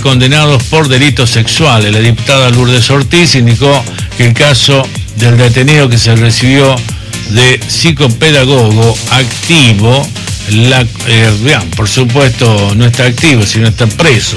condenados por delitos sexuales. La diputada Lourdes Ortiz indicó que el caso del detenido que se recibió de psicopedagogo activo, por supuesto no está activo, sino está preso.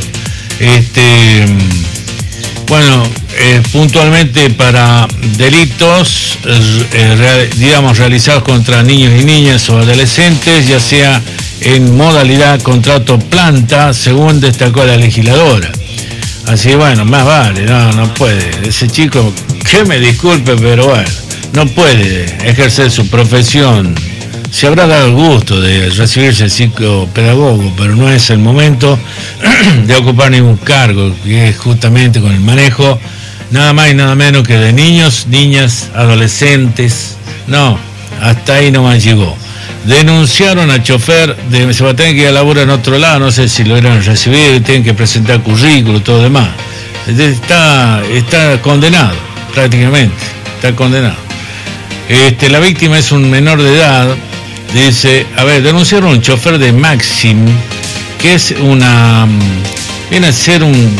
Puntualmente para delitos, realizados contra niños y niñas o adolescentes, ya sea en modalidad contrato planta, según destacó la legisladora. Así bueno, más vale, no puede. Ese chico, que me disculpe, pero bueno, no puede ejercer su profesión. Se habrá dado el gusto de recibirse psicopedagogo, pero no es el momento de ocupar ningún cargo, que es justamente con el manejo nada más y nada menos que de niños, niñas, adolescentes. No, hasta ahí nomás llegó. Denunciaron al chofer se va a tener que ir a laburar en otro lado, no sé si lo hubieran recibido, tienen que presentar currículo y todo demás. Está condenado, prácticamente, está condenado. La víctima es un menor de edad. Dice, denunciaron a un chofer de Maxim, que es viene a ser un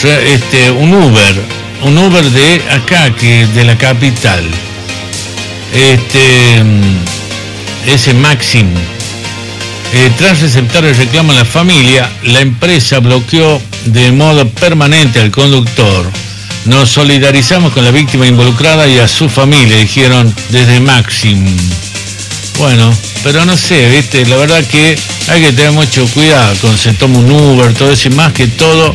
Uber de acá, que de la capital. Ese Maxim. Tras receptar el reclamo a la familia, la empresa bloqueó de modo permanente al conductor. Nos solidarizamos con la víctima involucrada y a su familia, dijeron desde Maxim. Bueno, pero no sé, ¿viste? La verdad que hay que tener mucho cuidado cuando se toma un Uber, todo eso, y más que todo,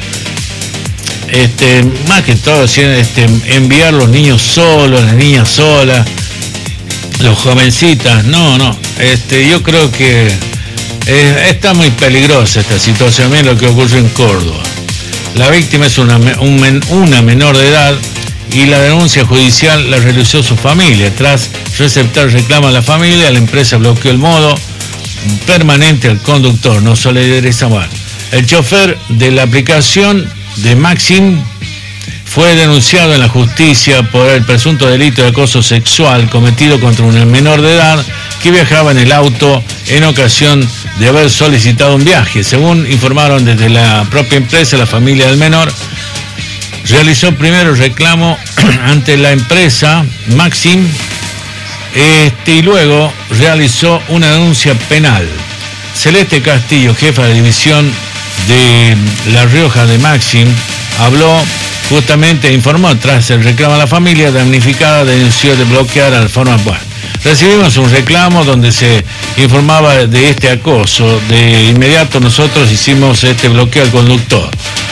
enviar los niños solos, las niñas solas, los jovencitas, no, yo creo que está muy peligrosa esta situación. Miren lo que ocurrió en Córdoba. La víctima es una menor de edad y la denuncia judicial la realizó su familia. Tras receptar reclamo a la familia, la empresa bloqueó el modo permanente al conductor. No solidarizamos. El chofer de la aplicación de Maxim fue denunciado en la justicia por el presunto delito de acoso sexual cometido contra un menor de edad que viajaba en el auto en ocasión de haber solicitado un viaje. Según informaron desde la propia empresa, la familia del menor realizó primero el reclamo ante la empresa Maxim y luego realizó una denuncia penal. Celeste Castillo, jefa de división de La Rioja de Maxim, habló justamente, informó tras el reclamo a la familia damnificada, denunció de bloquear al forma. Recibimos un reclamo donde se informaba de este acoso. De inmediato nosotros hicimos este bloqueo al conductor.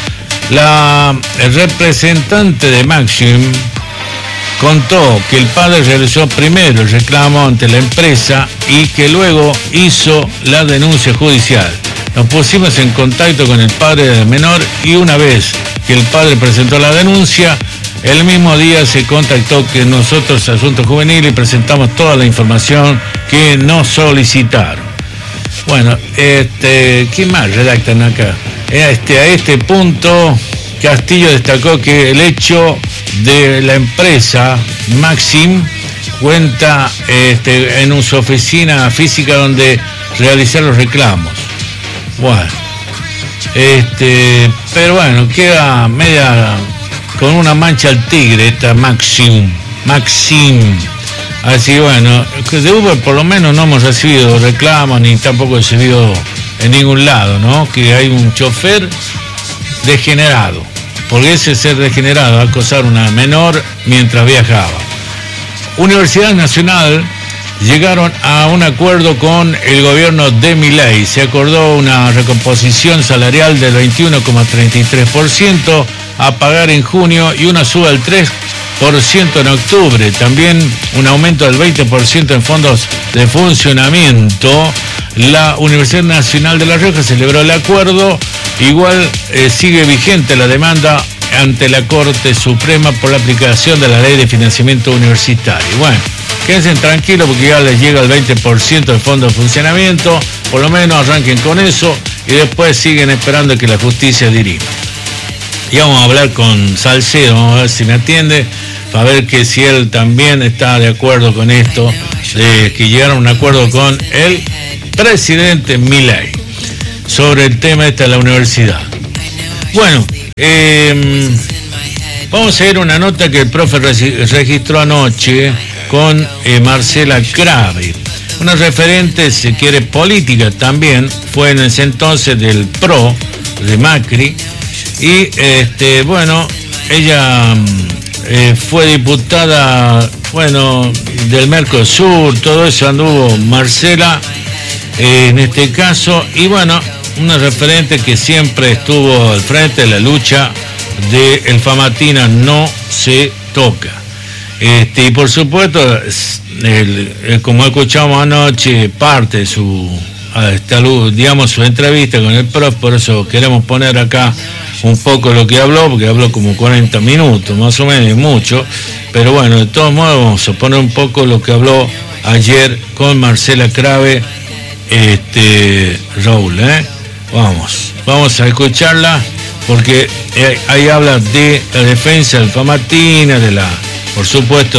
El representante de Maxim contó que el padre realizó primero el reclamo ante la empresa y que luego hizo la denuncia judicial. Nos pusimos en contacto con el padre del menor y una vez que el padre presentó la denuncia, el mismo día se contactó que nosotros, Asuntos Juveniles, y presentamos toda la información que nos solicitaron. Bueno, ¿qué más redactan acá? A este punto, Castillo destacó que el hecho de la empresa Maxim cuenta en su oficina física donde realizar los reclamos. Bueno, pero bueno, queda media con una mancha al tigre esta Maxim. Así bueno, de Uber por lo menos no hemos recibido reclamos ni tampoco recibido en ningún lado, ¿no? Que hay un chofer degenerado, porque ese ser degenerado, acosar a una menor mientras viajaba. Universidad Nacional llegaron a un acuerdo con el gobierno de Milei. Se acordó una recomposición salarial del 21,33% a pagar en junio y una suba del 3% en octubre. También un aumento del 20% en fondos de funcionamiento. La Universidad Nacional de La Rioja celebró el acuerdo. Igual sigue vigente la demanda ante la Corte Suprema por la aplicación de la Ley de Financiamiento Universitario. Bueno, quédense tranquilos porque ya les llega el 20% del fondo de funcionamiento. Por lo menos arranquen con eso y después siguen esperando que la justicia dirija. Y vamos a hablar con Salcedo, vamos a ver si me atiende, para ver que si él también está de acuerdo con esto, que llegaron a un acuerdo con el presidente Milei sobre el tema de la universidad. Bueno, Vamos a ver una nota que el profe registró anoche con Marcela Crave, una referente, si quiere, política también, fue en ese entonces del PRO, de Macri, y bueno, ella fue diputada, bueno, del Mercosur, todo eso anduvo Marcela en este caso, y bueno, una referente que siempre estuvo al frente de la lucha de El Famatina no se toca. Y por supuesto, como escuchamos anoche, parte de su entrevista con el prof, por eso queremos poner acá un poco lo que habló, porque habló como 40 minutos, más o menos, mucho, pero bueno, de todos modos vamos a poner un poco lo que habló ayer con Marcela Crave, Raúl, vamos a escucharla, porque ahí habla de la defensa del Famatina, por supuesto,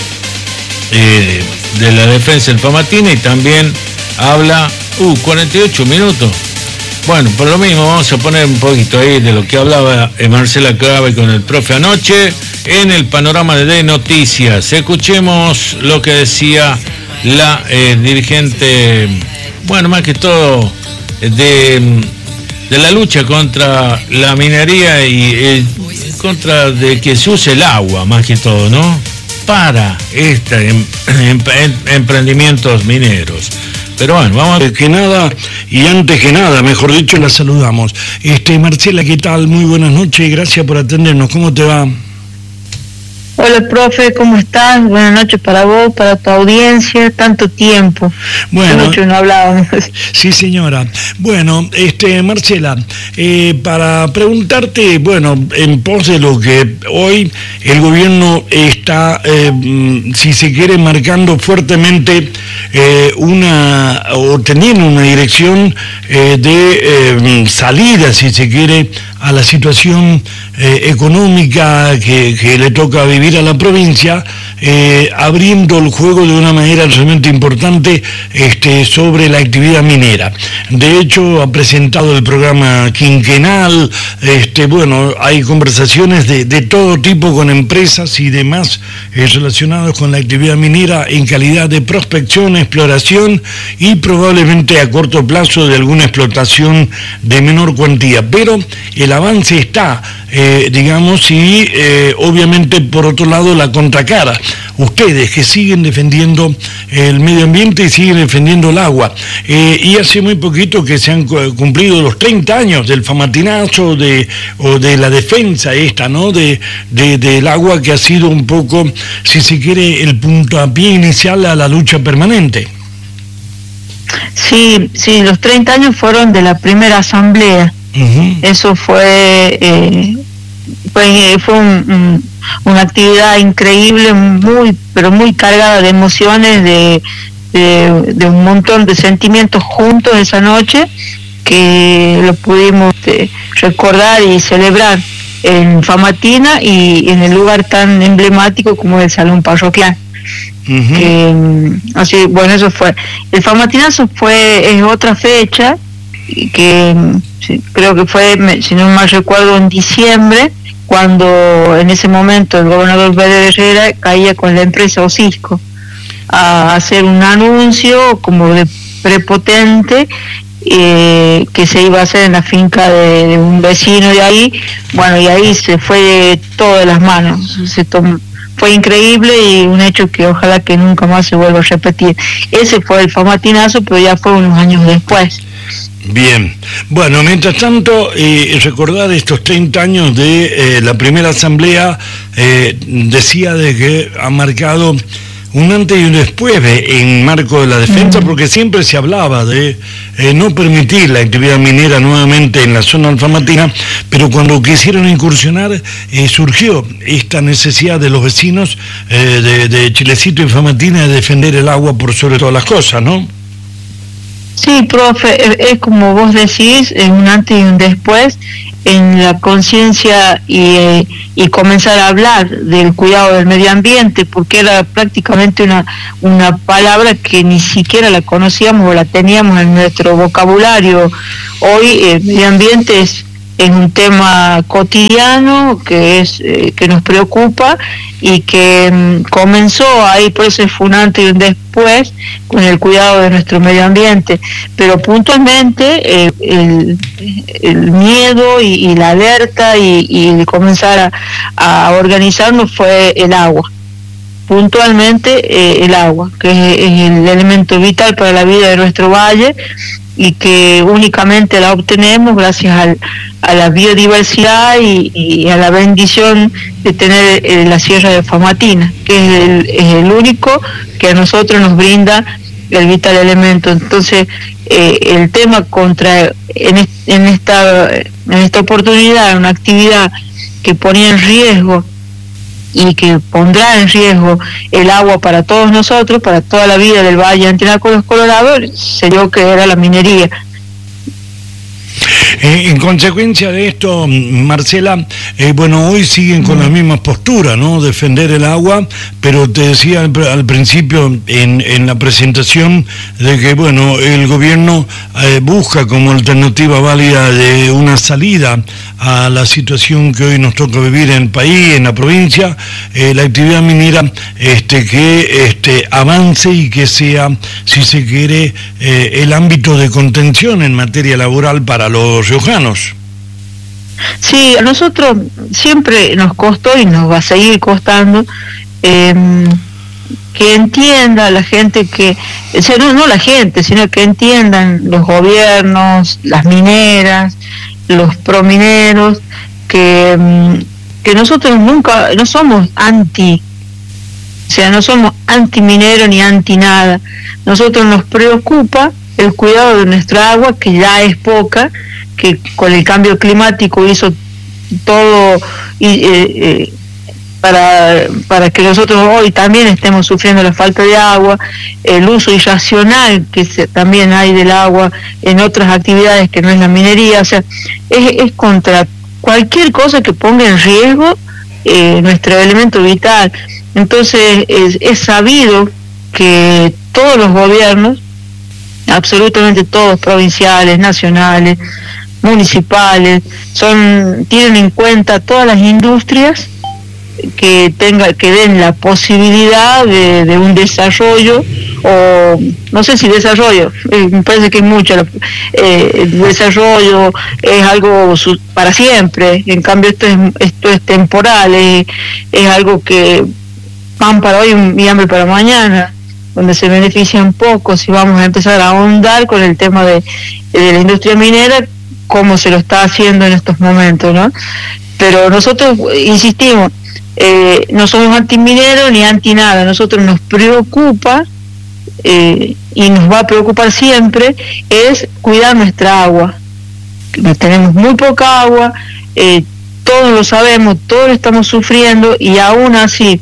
de la defensa del Famatina, y también habla, 48 minutos. Bueno, por lo mismo vamos a poner un poquito ahí de lo que hablaba Marcela Crave con el profe anoche en el panorama de noticias. Escuchemos lo que decía la dirigente, bueno, más que todo de la lucha contra la minería y contra de que se use el agua, más que todo, ¿no? Para emprendimientos mineros. Pero bueno, vamos a... Que nada, y antes que nada, mejor dicho, la saludamos. Marcela, ¿qué tal? Muy buenas noches, gracias por atendernos. ¿Cómo te va? Hola, profe, ¿cómo estás? Buenas noches para vos, para tu audiencia, tanto tiempo. Bueno, mucho no hablábamos. Sí, señora. Bueno, Marcela, para preguntarte, bueno, en pos de lo que hoy el gobierno está, si se quiere, marcando fuertemente o teniendo una dirección de salida, si se quiere, a la situación económica que le toca vivir a la provincia, abriendo el juego de una manera realmente importante sobre la actividad minera. De hecho, ha presentado el programa quinquenal, bueno, hay conversaciones de todo tipo con empresas y demás relacionados con la actividad minera en calidad de prospección, exploración y probablemente a corto plazo de alguna explotación de menor cuantía. Pero el avance está, digamos, y obviamente por otro lado la contracara. Ustedes que siguen defendiendo el medio ambiente y siguen defendiendo el agua. Y hace muy poquito que se han cumplido los 30 años del famatinazo o de la defensa esta, ¿no? Del agua, que ha sido un poco, si se quiere, el puntapié inicial a la lucha permanente. Sí, los 30 años fueron de la primera asamblea. Uh-huh. Eso fue una actividad increíble, pero muy cargada de emociones, de un montón de sentimientos juntos esa noche, que lo pudimos recordar y celebrar en Famatina y en el lugar tan emblemático como el Salón Parroquial. Uh-huh. Así, bueno, eso fue. El Famatinazo es otra fecha que creo que fue, si no mal recuerdo, en diciembre, cuando en ese momento el gobernador Beder Herrera caía con la empresa Osisco a hacer un anuncio como de prepotente que se iba a hacer en la finca de un vecino de ahí. Bueno, y ahí se fue todo de las manos, fue increíble y un hecho que ojalá que nunca más se vuelva a repetir. Ese fue el Famatinazo, pero ya fue unos años después. Bien, bueno, mientras tanto, recordar estos 30 años de la primera asamblea, decía de que ha marcado un antes y un después en marco de la defensa, porque siempre se hablaba de no permitir la actividad minera nuevamente en la zona alfamatina, pero cuando quisieron incursionar surgió esta necesidad de los vecinos de Chilecito y Famatina de defender el agua por sobre todas las cosas, ¿no? Sí, profe, es como vos decís, un antes y un después en la conciencia y comenzar a hablar del cuidado del medio ambiente, porque era prácticamente una palabra que ni siquiera la conocíamos o la teníamos en nuestro vocabulario. Hoy el medio ambiente es es un tema cotidiano que nos preocupa y que comenzó ahí, por eso fue un antes y un después con el cuidado de nuestro medio ambiente, pero puntualmente el miedo y la alerta y comenzar a organizarnos fue el agua. Puntualmente el agua, que es el elemento vital para la vida de nuestro valle y que únicamente la obtenemos gracias a la biodiversidad y a la bendición de tener la Sierra de Famatina, que es el único que a nosotros nos brinda el vital elemento. Entonces el tema en esta oportunidad, una actividad que ponía en riesgo y que pondrá en riesgo el agua para todos nosotros, para toda la vida del Valle Antinápolis Colorado, se dio que era la minería. En consecuencia de esto, Marcela, bueno, hoy siguen con las mismas posturas, ¿no? Defender el agua, pero te decía al principio en la presentación de que, bueno, el gobierno busca como alternativa válida de una salida a la situación que hoy nos toca vivir en el país, en la provincia, la actividad minera que avance y que sea, si se quiere, el ámbito de contención en materia laboral para los riojanos. Sí, a nosotros siempre nos costó y nos va a seguir costando que entienda la gente o sea, no la gente, sino que entiendan los gobiernos, las mineras, los promineros, que nosotros nunca, no somos o sea, no somos anti-minero ni anti-nada. Nosotros nos preocupa el cuidado de nuestra agua, que ya es poca, que con el cambio climático hizo todo para que nosotros hoy también estemos sufriendo la falta de agua, el uso irracional que también hay del agua en otras actividades que no es la minería. O sea, es contra cualquier cosa que ponga en riesgo nuestro elemento vital. Entonces es sabido que todos los gobiernos, absolutamente todos, provinciales, nacionales, municipales, tienen en cuenta todas las industrias que den la posibilidad de un desarrollo, o no sé si desarrollo, me parece que es mucho, el desarrollo es algo para siempre. En cambio esto es temporal, es algo que pan para hoy y hambre para mañana, donde se benefician pocos, y vamos a empezar a ahondar con el tema de la industria minera, como se lo está haciendo en estos momentos, ¿no? Pero nosotros insistimos, no somos anti-mineros ni anti-nada. Nosotros nos preocupa y nos va a preocupar siempre es cuidar nuestra agua. Tenemos muy poca agua, todos lo sabemos, todos lo estamos sufriendo, y aún así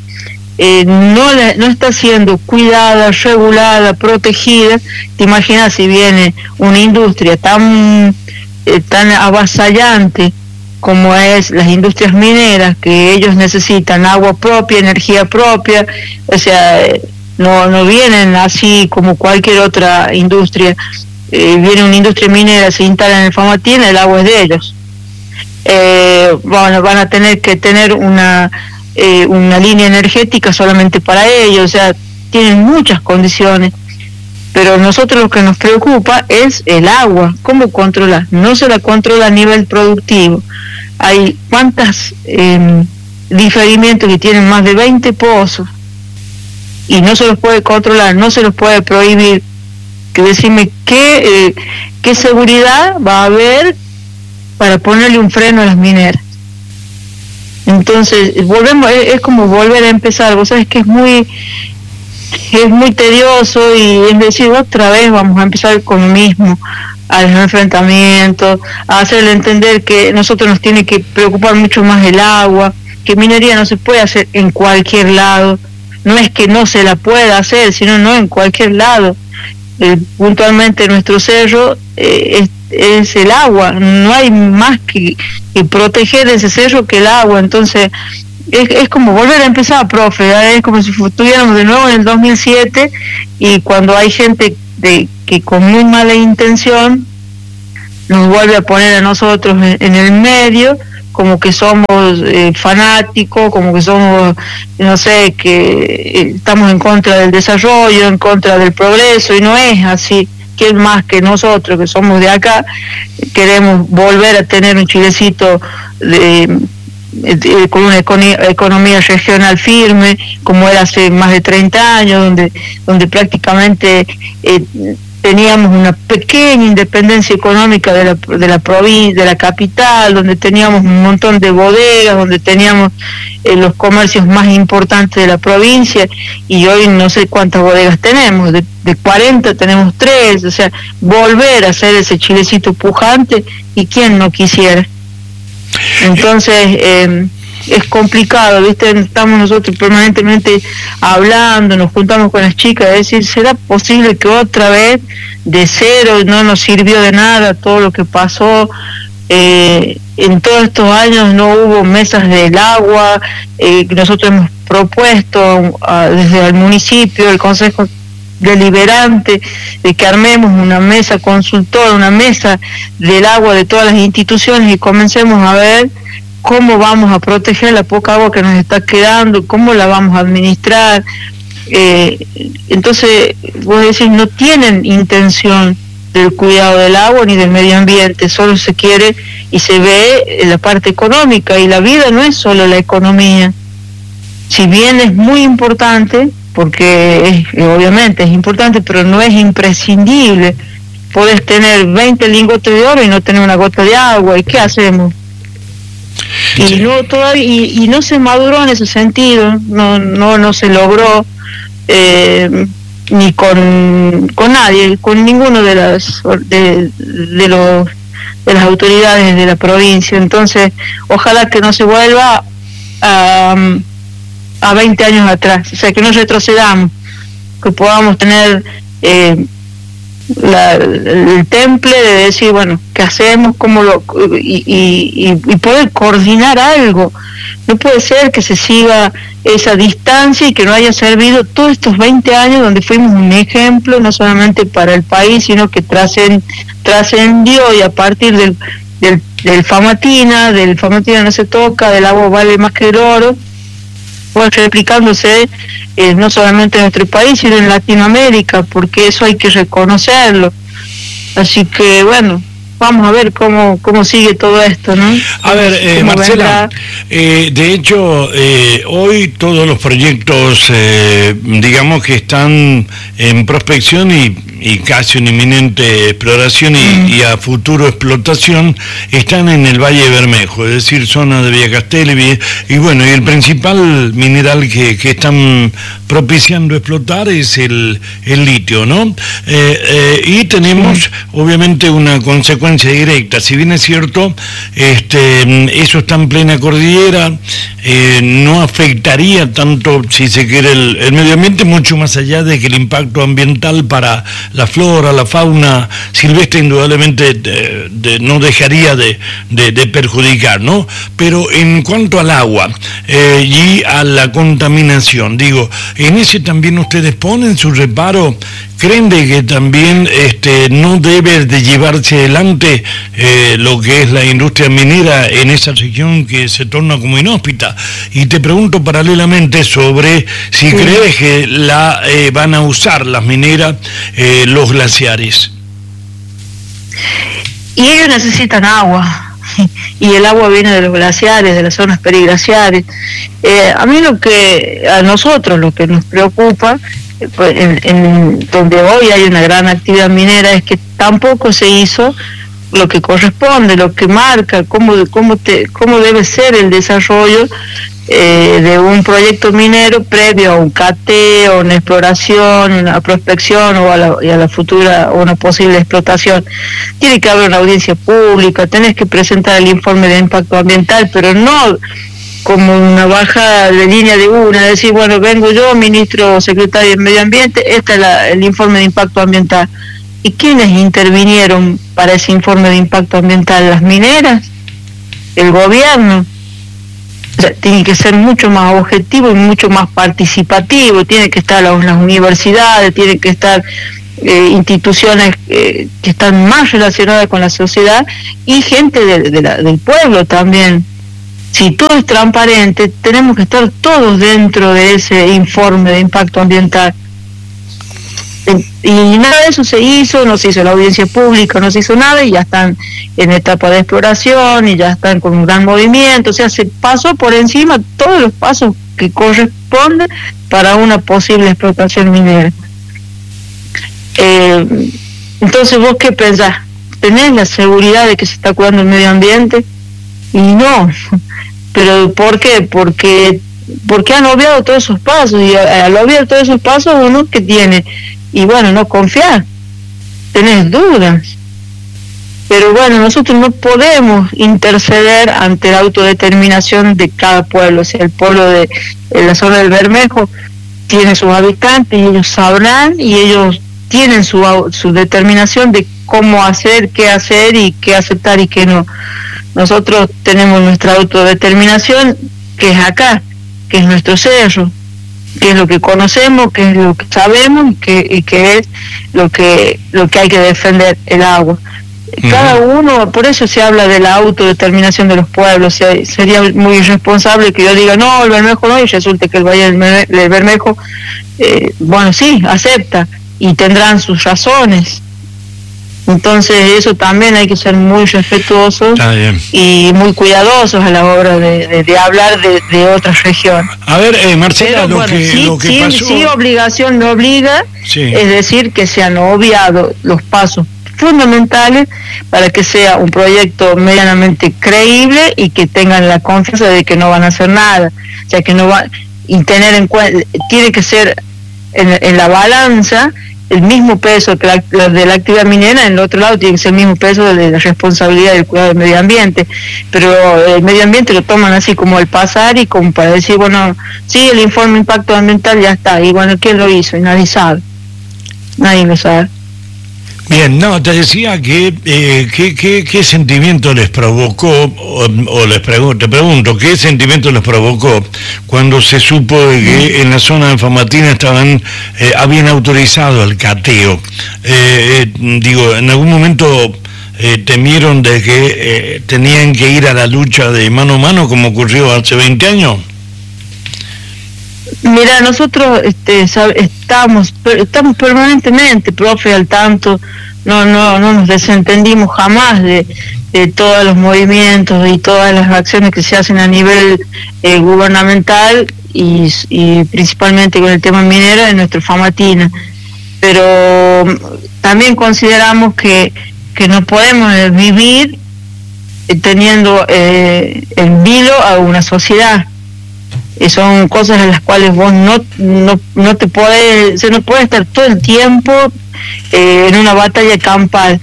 no está siendo cuidada, regulada, protegida. Te imaginas si viene una industria tan avasallante como es las industrias mineras, que ellos necesitan agua propia, energía propia, o sea, no vienen así como cualquier otra industria. Viene una industria minera, se instala en el Famatina, el agua es de ellos. Bueno, van a tener que tener una línea energética solamente para ellos, o sea, tienen muchas condiciones. Pero nosotros lo que nos preocupa es el agua, cómo controlar. No se la controla a nivel productivo. Hay cuántos diferimientos que tienen más de 20 pozos y no se los puede controlar, no se los puede prohibir. Que decime qué seguridad va a haber para ponerle un freno a las mineras. Entonces volvemos, es como volver a empezar. Vos sabés que es muy tedioso, y es decir, otra vez vamos a empezar con lo mismo, a los enfrentamientos, a hacerle entender que nosotros nos tiene que preocupar mucho más el agua, que minería no se puede hacer en cualquier lado. No es que no se la pueda hacer, sino no en cualquier lado. Puntualmente nuestro cerro es el agua, no hay más que proteger ese cerro que el agua. Entonces es como volver a empezar, profe, es como si estuviéramos de nuevo en el 2007, y cuando hay gente que con muy mala intención nos vuelve a poner a nosotros en el medio, como que somos fanáticos, como que somos, no sé, que estamos en contra del desarrollo, en contra del progreso, y no es así. ¿Quién más que nosotros, que somos de acá, queremos volver a tener un Chilecito con una economía regional firme, como era hace más de 30 años, donde prácticamente teníamos una pequeña independencia económica de la provincia, de la capital, donde teníamos un montón de bodegas, donde teníamos los comercios más importantes de la provincia, y hoy no sé cuántas bodegas tenemos, de 40 tenemos 3, o sea, volver a hacer ese Chilecito pujante, y quién no quisiera. Entonces, es complicado, ¿viste? Estamos nosotros permanentemente hablando, nos juntamos con las chicas, es decir, ¿será posible que otra vez de cero no nos sirvió de nada todo lo que pasó? En todos estos años no hubo mesas del agua, nosotros hemos propuesto desde el municipio, el Consejo Deliberante, de que armemos una mesa consultora, una mesa del agua de todas las instituciones, y comencemos a ver cómo vamos a proteger la poca agua que nos está quedando, cómo la vamos a administrar. Entonces, vos decís, no tienen intención del cuidado del agua ni del medio ambiente, solo se quiere y se ve la parte económica, y la vida no es solo la economía. Si bien es muy importante, porque obviamente es importante, pero no es imprescindible. Podés tener 20 lingotes de oro y no tener una gota de agua, ¿y qué hacemos? Y no todavía, y no se maduró en ese sentido, no se logró ni con nadie, con ninguno de las autoridades de la provincia. Entonces, ojalá que no se vuelva a 20 años atrás, o sea, que no retrocedamos, que podamos tener el temple de decir, bueno, ¿qué hacemos? ¿Cómo y poder coordinar algo? No puede ser que se siga esa distancia y que no haya servido todos estos 20 años donde fuimos un ejemplo, no solamente para el país, sino que trascendió, y a partir del Famatina no se toca, del agua vale más que el oro, fue replicándose no solamente en nuestro país, sino en Latinoamérica, porque eso hay que reconocerlo. Así que, bueno, vamos a ver cómo sigue todo esto, ¿no? A ver, Marcela, de hecho, hoy todos los proyectos, digamos que están en prospección y casi una inminente exploración y a futuro explotación, están en el Valle de Bermejo, es decir, zona de Villa Castelli, y bueno, y el principal mineral que están propiciando explotar es el litio, ¿no? Y tenemos obviamente una consecuencia directa. Si bien es cierto, eso está en plena cordillera, no afectaría tanto, si se quiere, el medio ambiente, mucho más allá de que el impacto ambiental para la flora, la fauna silvestre indudablemente no dejaría de perjudicar, ¿no? Pero en cuanto al agua y a la contaminación, digo, en ese también ustedes ponen su reparo. ¿Creen de que también no debe de llevarse adelante lo que es la industria minera en esa región que se torna como inhóspita? Y te pregunto paralelamente sobre si crees que van a usar las mineras los glaciares. Y ellos necesitan agua, y el agua viene de los glaciares, de las zonas periglaciares. A nosotros lo que nos preocupa, en donde hoy hay una gran actividad minera, es que tampoco se hizo lo que corresponde, lo que marca cómo debe ser el desarrollo de un proyecto minero previo a un cateo, una exploración, una prospección o a la futura o una posible explotación. Tiene que haber una audiencia pública, tenés que presentar el informe de impacto ambiental, pero no como una baja de línea de una, decir, bueno, vengo yo, ministro secretario de Medio Ambiente, este es el informe de impacto ambiental. ¿Y quiénes intervinieron para ese informe de impacto ambiental? ¿Las mineras? ¿El gobierno? O sea, tiene que ser mucho más objetivo y mucho más participativo, tiene que estar las universidades, tiene que estar instituciones que están más relacionadas con la sociedad y gente del pueblo también. Si todo es transparente, tenemos que estar todos dentro de ese informe de impacto ambiental. Y nada de eso se hizo, no se hizo la audiencia pública, no se hizo nada, y ya están en etapa de exploración y ya están con un gran movimiento. O sea, se pasó por encima todos los pasos que corresponden para una posible explotación minera. Entonces, ¿vos qué pensás? ¿Tenés la seguridad de que se está cuidando el medio ambiente? Y no. ¿Pero por qué? Porque han obviado todos esos pasos, y al obviar todos esos pasos, uno que tiene, y bueno, no confiar, tenés dudas. Pero bueno, nosotros no podemos interceder ante la autodeterminación de cada pueblo. O sea, el pueblo de la zona del Bermejo tiene sus habitantes y ellos sabrán, y ellos tienen su determinación de cómo hacer, qué hacer y qué aceptar y qué no. Nosotros tenemos nuestra autodeterminación, que es acá, que es nuestro cerro, que es lo que conocemos, que es lo que sabemos y que es lo que hay que defender, el agua. Cada uno, por eso se habla de la autodeterminación de los pueblos. Sería muy irresponsable que yo diga, no, el Bermejo no, y resulte que el Valle del Bermejo, bueno, sí, acepta, y tendrán sus razones. Entonces eso también hay que ser muy respetuosos y muy cuidadosos a la hora de hablar de otras regiones. A ver, Marcela, lo que pasó... Sí, obligación no obliga, es decir, que se han obviado los pasos fundamentales para que sea un proyecto medianamente creíble y que tengan la confianza de que no van a hacer nada. O sea, que no va, y tener en cuenta, tiene que ser en la balanza el mismo peso que de la actividad minera. En el otro lado tiene que ser el mismo peso de la responsabilidad del cuidado del medio ambiente, pero el medio ambiente lo toman así como el pasar, y como para decir, bueno, sí, el informe de impacto ambiental ya está, y bueno, ¿quién lo hizo? Y nadie sabe, nadie lo sabe. Bien, no, te decía que qué sentimiento les provocó, te pregunto, ¿qué sentimiento les provocó cuando se supo de que en la zona de Famatina habían autorizado el cateo? Digo, ¿en algún momento temieron de que tenían que ir a la lucha de mano a mano como ocurrió hace 20 años? Mira, nosotros estamos permanentemente, profe, al tanto. No nos desentendimos jamás de todos los movimientos y todas las acciones que se hacen a nivel gubernamental y principalmente con el tema minero en nuestra Famatina. Pero también consideramos que no podemos vivir teniendo en vilo a una sociedad. Son cosas en las cuales vos no te podés, no puede estar todo el tiempo en una batalla campal.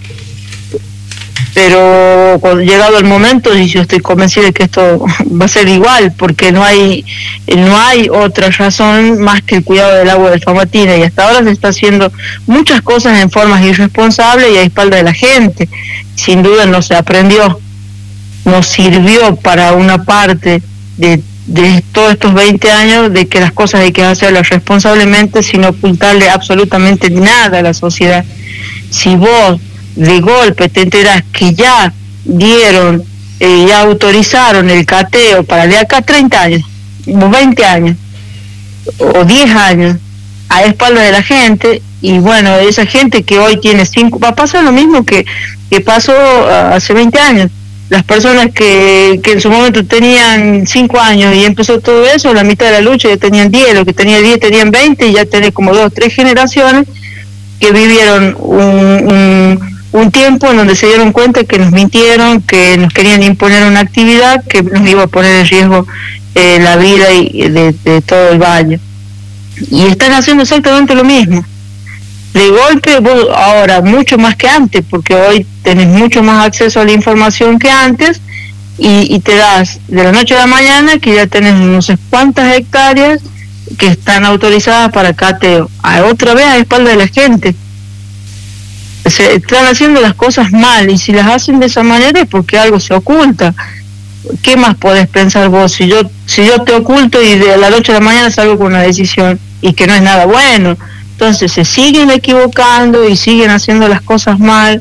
Pero cuando llegado el momento, y yo estoy convencida de que esto va a ser igual, porque no hay otra razón más que el cuidado del agua del Famatina, y hasta ahora se está haciendo muchas cosas en formas irresponsables y a espalda de la gente. Sin duda no se aprendió, no sirvió para una parte de todos estos 20 años de que las cosas hay que hacerlas responsablemente sin ocultarle absolutamente nada a la sociedad. Si vos de golpe te enterás que ya dieron, ya autorizaron el cateo para de acá 30 años, o 20 años, o 10 años, a espalda de la gente, y bueno, esa gente que hoy tiene 5, va a pasar lo mismo que pasó hace 20 años. Las personas que en su momento tenían 5 años y empezó todo eso, la mitad de la lucha ya tenían 10, los que tenían 10 tenían 20, y ya tenés como 2 o 3 generaciones que vivieron un tiempo en donde se dieron cuenta que nos mintieron, que nos querían imponer una actividad que nos iba a poner en riesgo la vida de todo el valle. Y están haciendo exactamente lo mismo. De golpe, vos ahora, mucho más que antes, porque hoy tenés mucho más acceso a la información que antes, y te das de la noche a la mañana que ya tenés no sé cuántas hectáreas que están autorizadas para cateo, otra vez a espalda de la gente. Se están haciendo las cosas mal, y si las hacen de esa manera es porque algo se oculta. ¿Qué más podés pensar vos? Si yo te oculto y de la noche a la mañana salgo con una decisión y que no es nada bueno, Entonces se siguen equivocando y siguen haciendo las cosas mal,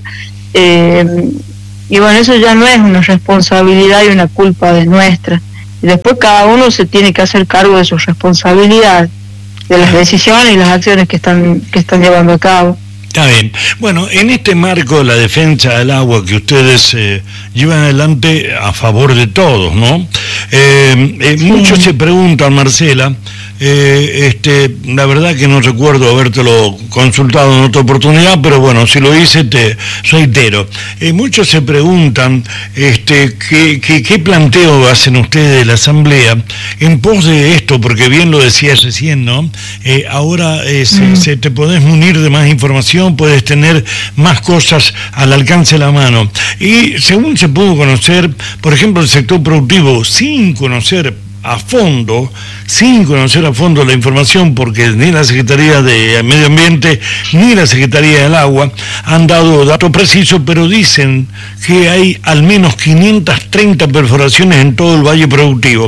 y bueno, eso ya no es una responsabilidad y una culpa de nuestra. Y después cada uno se tiene que hacer cargo de su responsabilidad, de las decisiones y las acciones que están llevando a cabo. Está bien. Bueno, en este marco de la defensa del agua que ustedes llevan adelante a favor de todos, ¿no? Sí. Muchos se preguntan, Marcela, la verdad que no recuerdo habértelo consultado en otra oportunidad, pero bueno, si lo hice te reitero. Muchos se preguntan qué planteo hacen ustedes de la Asamblea en pos de esto, porque bien lo decías recién, ¿no? Ahora te podés munir de más información, puedes tener más cosas al alcance de la mano. Y según se pudo conocer, por ejemplo, el sector productivo, sin conocer a fondo la información, porque ni la Secretaría de Medio Ambiente ni la Secretaría del Agua han dado datos precisos, pero dicen que hay al menos 530 perforaciones en todo el Valle Productivo.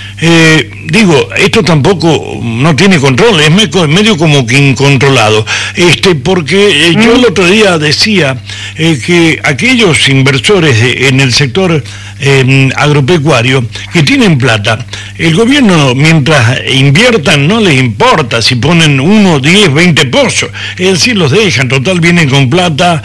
Esto tampoco no tiene control, es medio como que incontrolado, porque yo el otro día decía que aquellos inversores en el sector agropecuario que tienen plata, el gobierno mientras inviertan no les importa si ponen 1, 10, 20 pozos, es decir, los dejan, total vienen con plata,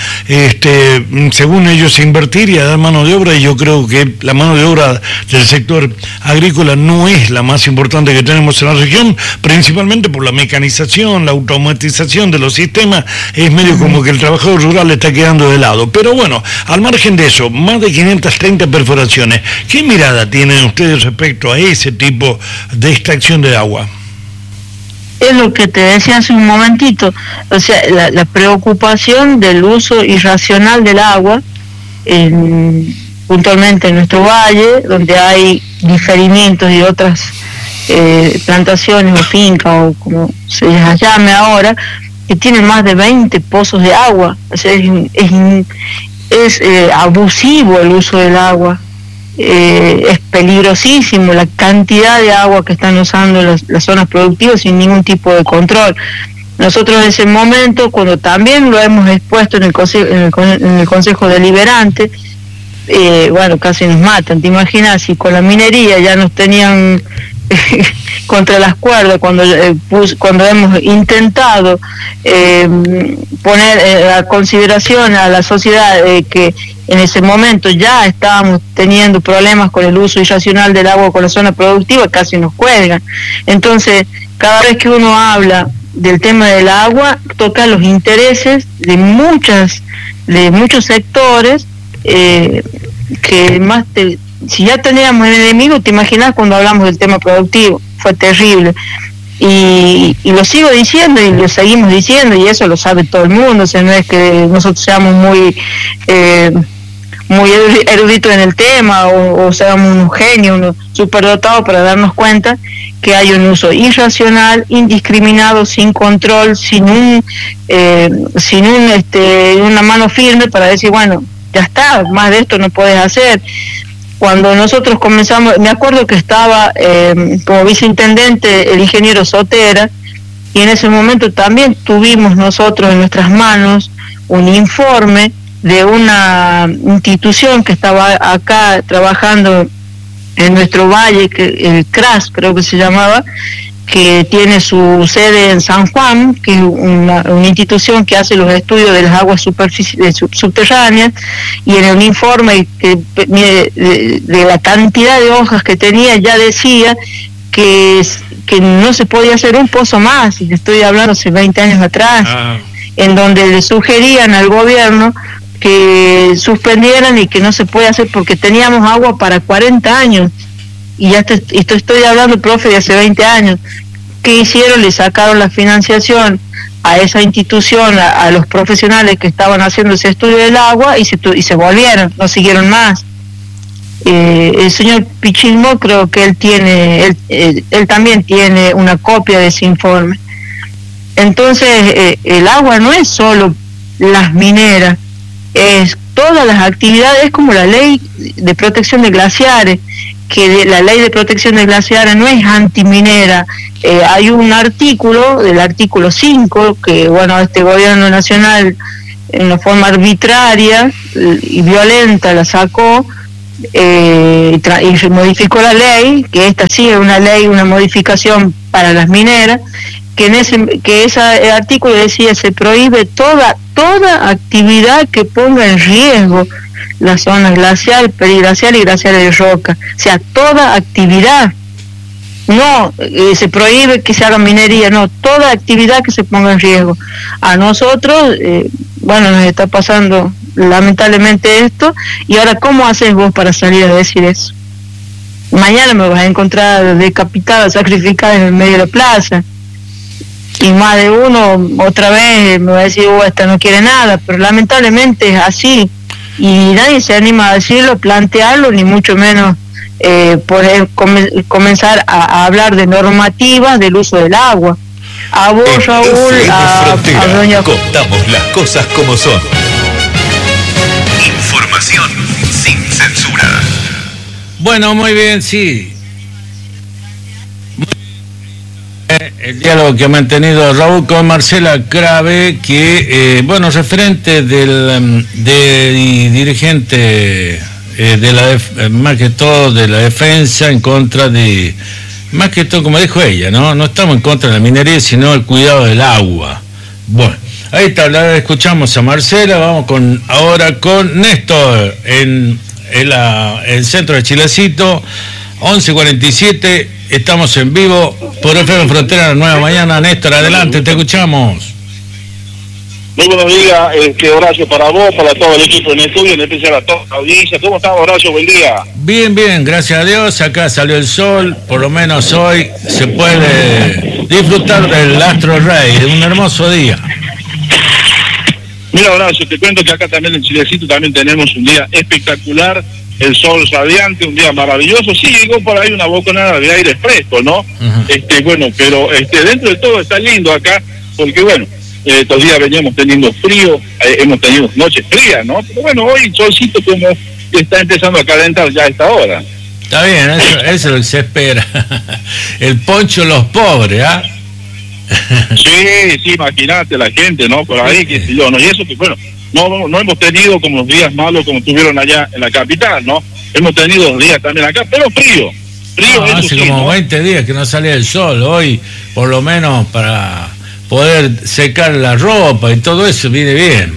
según ellos invertir y a dar mano de obra, y yo creo que la mano de obra del sector agrícola no es la más importante que tenemos en la región, principalmente por la mecanización, la automatización de los sistemas, es medio como que el trabajador rural está quedando de lado. Pero bueno, al margen de eso, más de 530 perforaciones, ¿qué mirada tienen ustedes respecto a ese tipo de extracción de agua? Es lo que te decía hace un momentito, o sea, la preocupación del uso irracional del agua, puntualmente en nuestro valle, donde hay diferimientos y otras plantaciones o fincas, o como se les llame ahora, que tienen más de 20 pozos de agua. O sea, es abusivo el uso del agua, es peligrosísimo la cantidad de agua que están usando las zonas productivas sin ningún tipo de control. Nosotros en ese momento, cuando también lo hemos expuesto en el Consejo Deliberante, bueno, casi nos matan. ¿Te imaginas si con la minería ya nos tenían contra las cuerdas cuando hemos intentado poner a consideración a la sociedad que en ese momento ya estábamos teniendo problemas con el uso irracional del agua con la zona productiva, casi nos cuelgan? Entonces, cada vez que uno habla del tema del agua, toca los intereses de muchos sectores, que más si ya teníamos enemigos, te imaginas cuando hablamos del tema productivo, fue terrible. Y lo sigo diciendo y lo seguimos diciendo, y eso lo sabe todo el mundo. O sea, no es que nosotros seamos muy eruditos en el tema o seamos unos genios, unos superdotados para darnos cuenta que hay un uso irracional, indiscriminado, sin control, sin una mano firme para decir, bueno, ya está, más de esto no puedes hacer. Cuando nosotros comenzamos, me acuerdo que estaba como viceintendente el ingeniero Sotera, y en ese momento también tuvimos nosotros en nuestras manos un informe de una institución que estaba acá trabajando en nuestro valle, que el CRAS creo que se llamaba, que tiene su sede en San Juan, que es una institución que hace los estudios de las aguas subterráneas, y en un informe de la cantidad de hojas que tenía ya decía que no se podía hacer un pozo más, y estoy hablando hace 20 años atrás, en donde le sugerían al gobierno que suspendieran y que no se puede hacer porque teníamos agua para 40 años. Y ya estoy hablando, profe, de hace 20 años. ¿Qué hicieron? Le sacaron la financiación a esa institución, a los profesionales que estaban haciendo ese estudio del agua, y se volvieron, no siguieron más. El señor Pichilmo, creo que él también tiene una copia de ese informe. Entonces, el agua no es solo las mineras, es todas las actividades, como la ley de protección de glaciares. que la ley de protección de glaciares no es antiminera. Hay un artículo, el artículo 5, que bueno, este gobierno nacional en una forma arbitraria y violenta la sacó y modificó la ley, que esta sí es una ley, una modificación para las mineras, que ese artículo decía: se prohíbe toda actividad que ponga en riesgo las zonas glacial, periglacial y glaciares de roca. O sea, toda actividad. No se prohíbe que se haga minería, no, toda actividad que se ponga en riesgo. A nosotros, bueno, nos está pasando lamentablemente esto, y ahora, ¿cómo haces vos para salir a decir eso? Mañana me vas a encontrar decapitada, sacrificada en el medio de la plaza, y más de uno otra vez me va a decir: esta no quiere nada, pero lamentablemente es así, y nadie se anima a decirlo, plantearlo, ni mucho menos poder comenzar a hablar de normativas del uso del agua. A vos, Raúl, a doña... Contamos las cosas como son. Información sin censura. Bueno, muy bien, sí. El diálogo que ha mantenido Raúl con Marcela Crave, que, bueno, referente del dirigente más que todo de la defensa en contra de, más que todo, como dijo ella, no estamos en contra de la minería, sino el cuidado del agua. Bueno, ahí está, escuchamos a Marcela. Vamos ahora con Néstor en el centro de Chilecito, 11:47. Estamos en vivo por FM Frontera, la Nueva Mañana. Néstor, adelante, te escuchamos. Muy buenos días, Horacio, para vos, para todo el equipo en estudio, en especial a toda la audiencia. ¿Cómo estás, Horacio? Buen día. Bien, gracias a Dios. Acá salió el sol, por lo menos hoy se puede disfrutar del Astro Rey, de un hermoso día. Mira, Horacio, te cuento que acá también en Chilecito también tenemos un día espectacular, el sol radiante, un día maravilloso. Sí, llegó por ahí una bocanada de aire fresco, ¿no? Uh-huh. Bueno, pero dentro de todo está lindo acá, porque bueno, estos días veníamos teniendo frío, hemos tenido noches frías, ¿no? Pero bueno, hoy el solcito como está empezando a calentar ya a esta hora. Está bien, eso es lo que se espera. El poncho de los pobres, ¿ah? Sí, imagínate la gente, ¿no? Por ahí, que yo, ¿no? Y eso que, bueno, no hemos tenido como los días malos como tuvieron allá en la capital, ¿no? Hemos tenido días también acá, pero frío. Hace sí, como ¿no? 20 días que no salía el sol. Hoy, por lo menos, para poder secar la ropa y todo eso viene bien.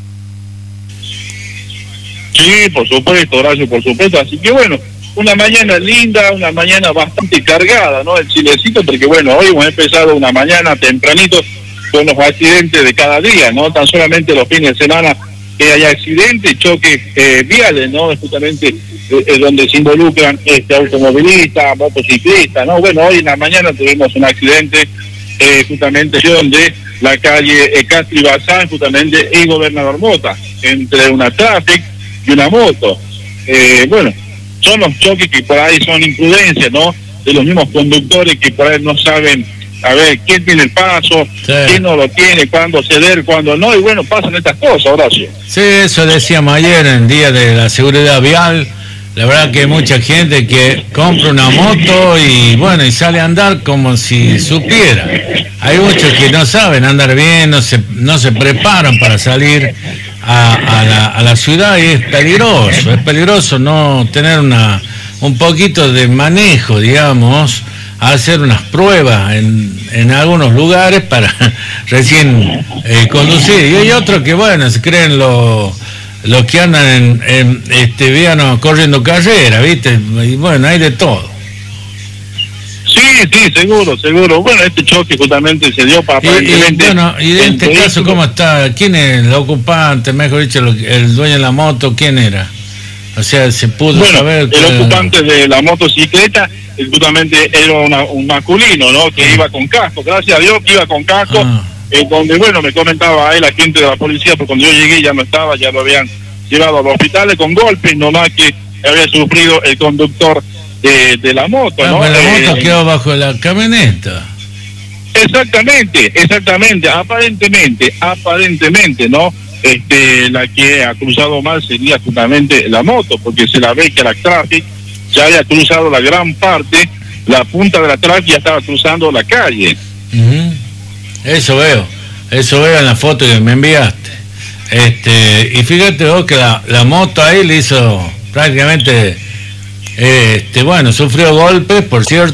Sí, por supuesto, Horacio, por supuesto. Así que bueno, una mañana linda, una mañana bastante cargada, ¿no? El Chilecito, porque bueno, hoy hemos empezado una mañana tempranito con los accidentes de cada día, ¿no? Tan solamente los fines de semana que hay accidentes, choques viales, ¿no? Justamente donde se involucran automovilistas, motociclistas, ¿no? Bueno, hoy en la mañana tuvimos un accidente justamente de la calle Castro y Bazán, justamente, y Gobernador Mota, entre una Traffic y una moto. Bueno, son los choques que por ahí son imprudencias, ¿no? De los mismos conductores que por ahí no saben, a ver, quién tiene el paso, sí, quién no lo tiene, cuándo ceder, cuándo no, y bueno, pasan estas cosas, Horacio. Sí, eso decíamos ayer en el Día de la Seguridad Vial. La verdad que hay mucha gente que compra una moto y bueno, y sale a andar como si supiera. Hay muchos que no saben andar bien, no se preparan para salir a la ciudad, y es peligroso no tener un poquito de manejo, digamos, hacer unas pruebas en algunos lugares para recién conducir. Y hay otros que bueno, se creen los que andan en corriendo carrera, ¿viste? Y bueno, hay de todo. Sí, seguro. Bueno, este choque justamente se dio para aparentemente... Y en este caso, ¿cómo está? ¿Quién es el ocupante, mejor dicho, el dueño de la moto? ¿Quién era? O sea, se pudo saber... El ocupante de la motocicleta justamente era un masculino, ¿no? Que iba con casco, gracias a Dios que iba con casco. Donde, bueno, me comentaba ahí la gente de la policía, porque cuando yo llegué ya no estaba, ya lo habían llevado a los hospitales con golpes, nomás que había sufrido el conductor de la moto, ¿no? La moto quedó bajo la camioneta. Exactamente, aparentemente, ¿no? La que ha cruzado mal sería justamente la moto, porque se la ve que la Traffic ya había cruzado la gran parte, la punta de la track ya estaba cruzando la calle. Eso veo en la foto que me enviaste. Y fíjate vos que la moto ahí le hizo prácticamente, sufrió golpes, por cierto.